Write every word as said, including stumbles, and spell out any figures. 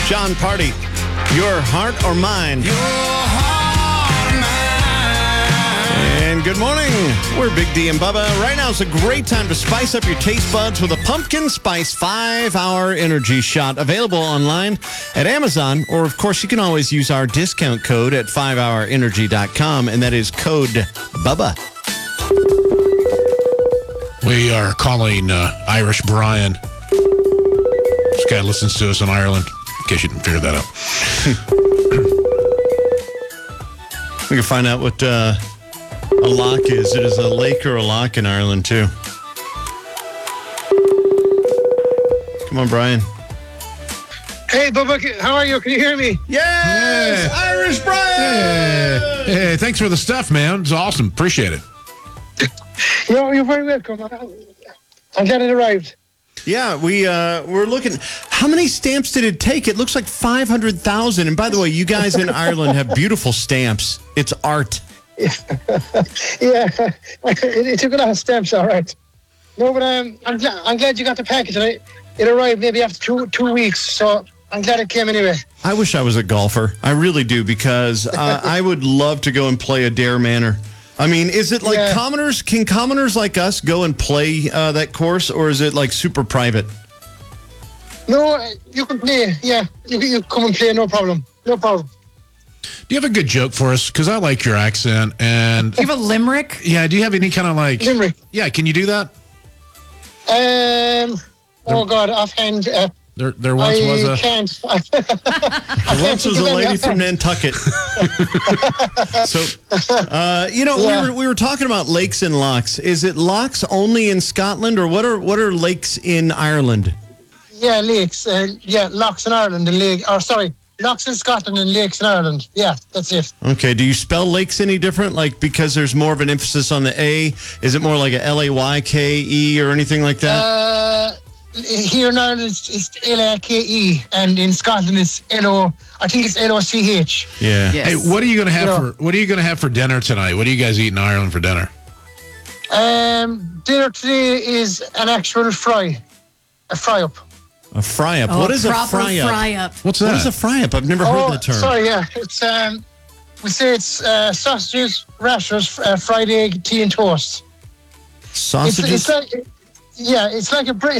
John Party, Your Heart or Mine. Your heart and mine. And good morning. We're Big D and Bubba. Right now is a great time to spice up your taste buds with a pumpkin spice five-hour energy shot. Available online at Amazon, or of course you can always use our discount code at five hour energy dot com, and that is code BUBBA. We are calling uh, Irish Brian. This guy listens to us in Ireland, in case you didn't figure that out. We can find out what uh, a lock is. It is a lake or a lock in Ireland, too. Come on, Brian. Hey, Bubba, how are you? Can you hear me? Yes! Yeah. Irish Brian! Hey, hey, thanks for the stuff, man. It's awesome. Appreciate it. You're, you're very welcome. I'm glad it arrived. Yeah, we, uh, we're looking. How many stamps did it take? It looks like five hundred thousand. And by the way, you guys in Ireland have beautiful stamps. It's art. Yeah, it, it took a lot of stamps, all right. No, but um, I'm, glad, I'm glad you got the package. It, it arrived maybe after two, two weeks, so I'm glad it came anyway. I wish I was a golfer. I really do, because uh, I would love to go and play a Dare Manor. I mean, is it like Yeah. commoners? Can commoners like us go and play uh, that course, or is it like super private? No, you can play. Yeah, you can you come and play, no problem. No problem. Do you have a good joke for us? Because I like your accent. And Do you have a limerick? yeah, do you have any kind of like... Limerick. Yeah, can you do that? Um, oh, God, offhand, uh, There there once I was a... can't. Once was a lady from Nantucket. So, uh, you know, Yeah. we were we were talking about lakes and locks. Is it locks only in Scotland, or what are what are lakes in Ireland? Yeah, lakes. Uh, yeah, locks in Ireland and lake. Or sorry, locks in Scotland and lakes in Ireland. Yeah, that's it. Okay, do you spell lakes any different? Like, because there's more of an emphasis on the A, is it more like a L A Y K E or anything like that? Uh, here in Ireland it's, it's L A K E, and in Scotland it's L O. I think it's L O C H. Yeah. Yes. Hey, what are you going to have Yeah. for What are you going to have for dinner tonight? What do you guys eat in Ireland for dinner? Um, dinner today is an actual fry, a fry up. A fry up. Oh, what is a proper fry up? fry up. What's What that? is a fry up? I've never heard Oh, the term. sorry, yeah, it's um, we say it's uh, sausages, rashers, uh, fried egg, tea, and toast. It's, Sausages. it's like, yeah, it's like a Brit-